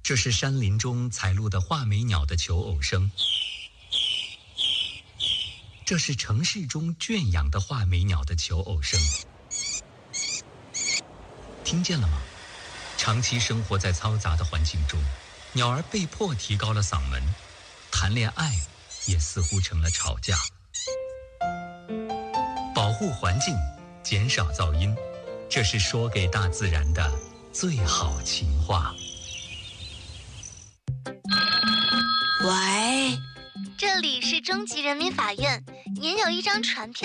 这是山林中采录的画眉鸟的求偶声。这是城市中圈养的画眉鸟的求偶声。听见了吗？长期生活在嘈杂的环境中，鸟儿被迫提高了嗓门，谈恋爱也似乎成了吵架。保护环境，减少噪音，这是说给大自然的最好情话。 喂， 这里是中级人民法院，您有一张传票。